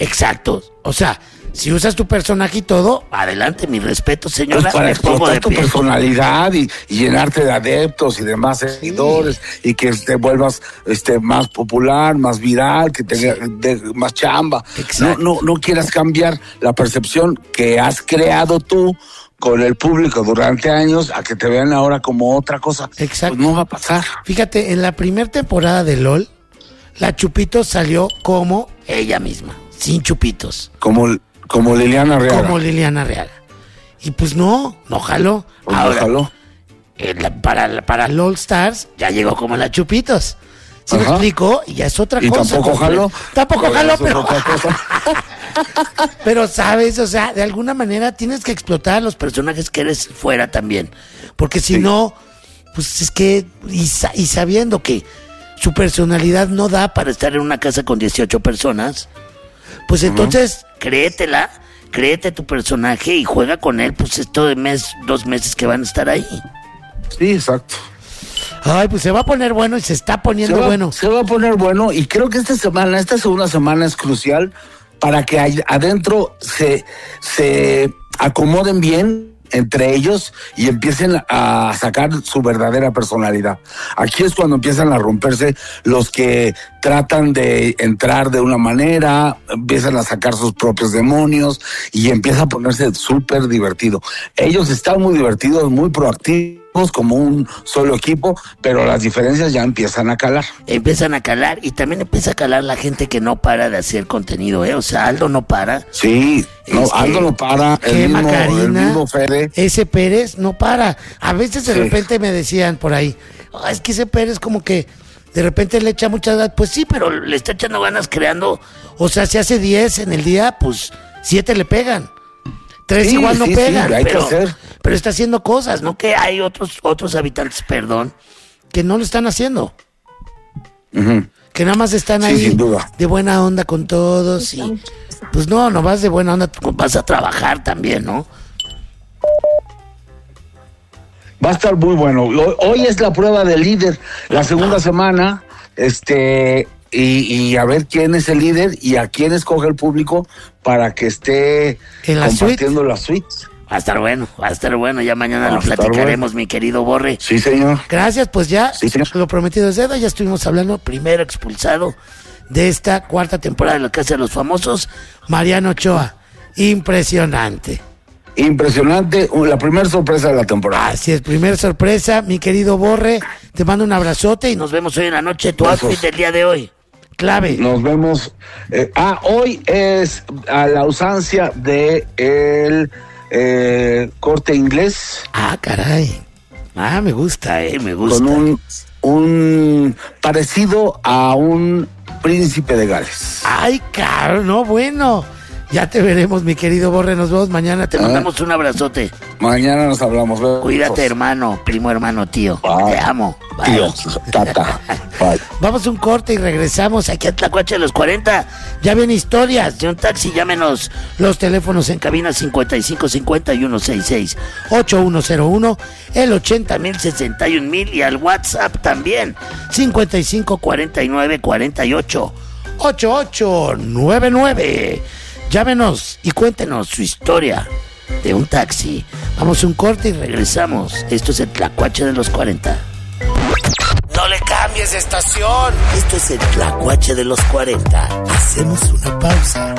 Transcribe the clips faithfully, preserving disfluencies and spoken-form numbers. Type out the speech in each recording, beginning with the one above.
Exacto. O sea, si usas tu personaje y todo, adelante, mi respeto, señora. Pues para me pongo explotar de tu pie. personalidad y, y llenarte de adeptos y demás seguidores, sí. Y que te vuelvas este más popular, más viral, que tengas sí. más chamba. Exacto. No, no, no quieras cambiar la percepción que has creado tú con el público durante años a que te vean ahora como otra cosa. Exacto. Pues no va a pasar. Fíjate, en la primera temporada de LOL, la Chupitos salió como ella misma, sin chupitos. Como, como Liliana Real. Como Liliana Real. Y pues no, no jaló. Pues Ahora, no jaló. El, para, para LOL Stars ya llegó como la Chupitos. ¿Se me explico? Y ya es otra y cosa. Y tampoco jaló. Tampoco jaló, pero... Otra cosa. Pero sabes, o sea, de alguna manera tienes que explotar a los personajes que eres fuera también. Porque si sí. no, pues es que, y, y sabiendo que su personalidad no da para estar en una casa con dieciocho personas, pues entonces uh-huh. créetela, créete tu personaje y juega con él, pues esto de mes, dos meses que van a estar ahí. Sí, exacto. Ay, pues se va a poner bueno y se está poniendo se va, bueno. Se va a poner bueno y creo que esta semana, esta segunda semana es crucial para que adentro se, se acomoden bien entre ellos y empiecen a sacar su verdadera personalidad. Aquí es cuando empiezan a romperse los que tratan de entrar de una manera, empiezan a sacar sus propios demonios y empieza a ponerse súper divertido. Ellos están muy divertidos, muy proactivos, como un solo equipo, pero las diferencias ya empiezan a calar. Empiezan a calar y también empieza a calar la gente que no para de hacer contenido, ¿eh? O sea, Aldo no para. Sí, no, este, Aldo no para, el mismo, Karina, el mismo Fede. Ese Pérez no para. A veces de sí. repente me decían por ahí, oh, es que ese Pérez como que de repente le echa muchas ganas. Pues sí, pero le está echando ganas creando. O sea, si hace diez en el día, pues siete le pegan. Tres sí, igual no sí, pegan, sí, hay pero, que hacer. pero está haciendo cosas, ¿no? Que hay otros otros habitantes, perdón, que no lo están haciendo. Uh-huh. Que nada más están sí, ahí sin duda. de buena onda con todos y pues no, no vas de buena onda, vas a trabajar también, ¿no? Va a estar muy bueno. Hoy es la prueba del líder, la segunda semana, este... Y, y a ver quién es el líder y a quién escoge el público para que esté ¿En la compartiendo suite? las suites. Va a estar bueno, va a estar bueno. Ya mañana va lo platicaremos, bueno. Mi querido Borre. Sí, señor. Gracias, pues ya sí, señor. Lo prometido es deuda. Ya estuvimos hablando, primero expulsado de esta cuarta temporada de La Casa de los Famosos, Mariano Ochoa. Impresionante. Impresionante, la primera sorpresa de la temporada. Así es, primera sorpresa, mi querido Borre. Te mando un abrazote y nos vemos hoy en la noche. Tu Besos. Outfit del día de hoy. Clave. Nos vemos. Eh, ah, hoy es a la usancia de el eh, Corte Inglés. Ah, caray. Ah, me gusta, eh, me gusta. Con un, un parecido a un príncipe de Gales. Ay, caro, no, bueno. Ya te veremos, mi querido Borre. Nos vemos mañana. Te mandamos ah. un abrazote. Mañana nos hablamos. Besos. Cuídate, hermano, primo hermano, tío. Bye. Te amo. Bye. Tío, tata. Bye. Vamos a un corte y regresamos aquí a Tlacuache de los cuarenta. Ya vienen historias de un taxi. Llámenos los teléfonos en cabina cincuenta y cinco cincuenta y uno sesenta y seis ocho uno cero uno, el ochenta mil sesenta y un mil y al WhatsApp también cincuenta y cinco cuarenta y nueve cuarenta y ocho ochenta y ocho noventa y nueve. Llámenos y cuéntenos su historia de un taxi. Vamos a un corte y regresamos. Esto es el Tlacuache de los cuarenta. No le cambies de estación. Esto es el Tlacuache de los cuarenta. Hacemos una pausa.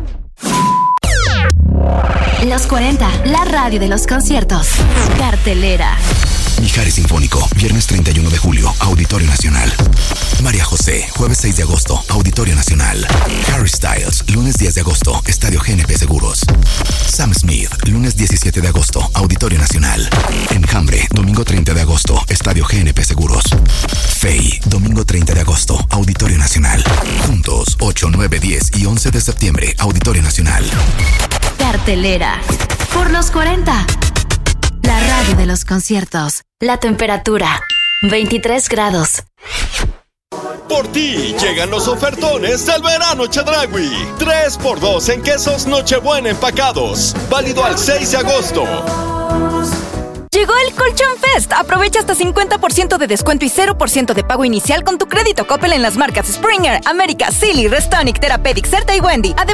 Los cuarenta, la radio de los conciertos. Cartelera. Mijares Sinfónico, viernes treinta y uno de julio, Auditorio Nacional. María José, jueves seis de agosto, Auditorio Nacional. Harry Styles, lunes diez de agosto, Estadio G N P Seguros. Sam Smith, lunes diecisiete de agosto, Auditorio Nacional. Enjambre, domingo treinta de agosto, Estadio G N P Seguros. Faye, domingo treinta de agosto, Auditorio Nacional. Juntos, ocho, nueve, diez y once de septiembre, Auditorio Nacional. Cartelera. Por los cuarenta. La radio de los conciertos. La temperatura, veintitrés grados. Por ti llegan los ofertones del verano Chedraui. tres por dos en quesos Nochebuena empacados. Válido al seis de agosto. Llegó el Colchón Fest. Aprovecha hasta cincuenta por ciento de descuento y cero por ciento de pago inicial con tu crédito Coppel en las marcas Springer, América, Silly, Restonic, Therapeutic, Certa y Wendy. Además,